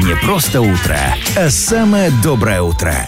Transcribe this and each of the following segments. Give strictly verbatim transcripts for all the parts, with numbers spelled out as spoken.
Не просто утро, а самое доброе утро.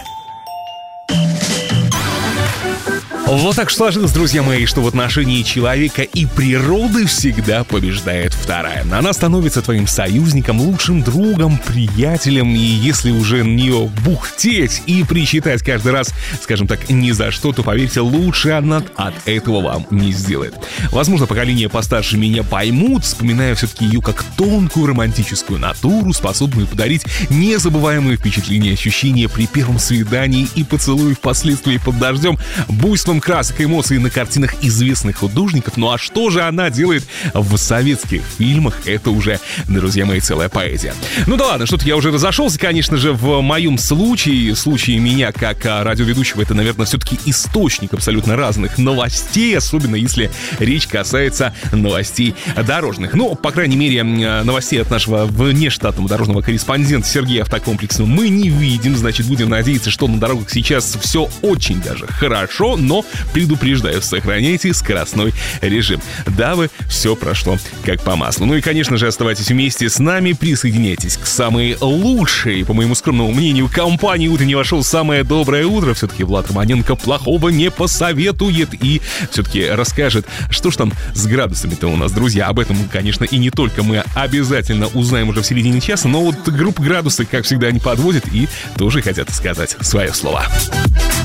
Вот так сложилось, друзья мои, что в отношении человека и природы всегда побеждает вторая. Она становится твоим союзником, лучшим другом, приятелем, и если уже на нее бухтеть и причитать каждый раз, скажем так, ни за что, то, поверьте, лучше она от этого вам не сделает. Возможно, поколение постарше меня поймут, вспоминая все-таки ее как тонкую романтическую натуру, способную подарить незабываемые впечатления и ощущения при первом свидании и поцелуи впоследствии под дождем, буйством красок и эмоций на картинах известных художников. Ну а что же она делает в советских фильмах? Это уже, друзья мои, целая поэзия. Ну да ладно, что-то я уже разошелся, конечно же, в моем случае, в случае меня как радиоведущего, это, наверное, все-таки источник абсолютно разных новостей, особенно если речь касается новостей дорожных. Ну, по крайней мере, новостей от нашего внештатного дорожного корреспондента Сергея Автокомплекса мы не видим, значит, будем надеяться, что на дорогах сейчас все очень даже хорошо, но предупреждаю, сохраняйте скоростной режим, дабы все прошло как по маслу. Ну и, конечно же, оставайтесь вместе с нами, присоединяйтесь к самой лучшей, по моему скромному мнению, компании утреннего шоу «Самое доброе утро». Все-таки Влад Романенко плохого не посоветует и все-таки расскажет, что ж там с градусами-то у нас, друзья. Об этом, конечно, и не только мы обязательно узнаем уже в середине часа, но вот группа «Градусы», как всегда, не подводит и тоже хотят сказать свое слово.